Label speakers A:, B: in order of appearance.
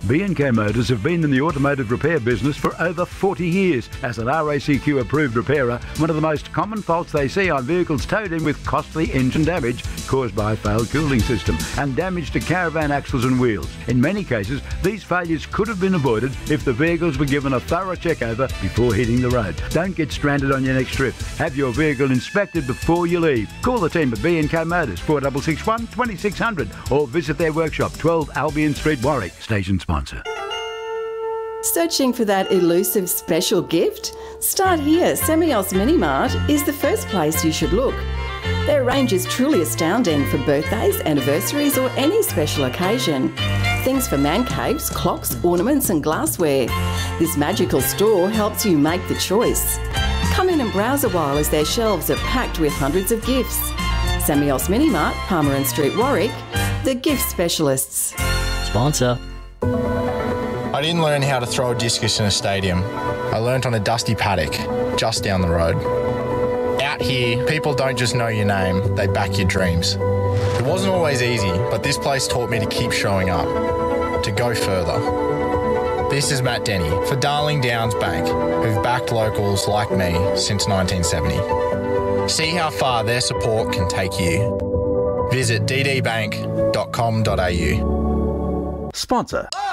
A: B&K Motors have been in the automotive repair business for over 40 years. As an RACQ approved repairer, one of the most common faults they see on vehicles towed in with costly engine damage caused by a failed cooling system and damage to caravan axles and wheels. In many cases, these failures could have been avoided if the vehicles were given a thorough check-over before hitting the road. Don't get stranded on your next trip. Have your vehicle inspected before you leave. Call the team at B&K Motors 4661 2600 or visit their workshop 12 Albion Street, Warwick. Station sponsor.
B: Searching for that elusive special gift? Start here. Semios Mini Mart is the first place you should look. Their range is truly astounding for birthdays, anniversaries or any special occasion. Things for man caves, clocks, ornaments and glassware. This magical store helps you make the choice. Come in and browse a while as their shelves are packed with hundreds of gifts. Semios Mini Mart, Palmer and Street, Warwick, the gift specialists.
C: Sponsor.
D: I didn't learn how to throw a discus in a stadium. I learnt on a dusty paddock just down the road. Out here, people don't just know your name, they back your dreams. It wasn't always easy, but this place taught me to keep showing up, to go further. This is Matt Denny for Darling Downs Bank, who've backed locals like me since 1970. See how far their support can take you. Visit ddbank.com.au.
E: Sponsor.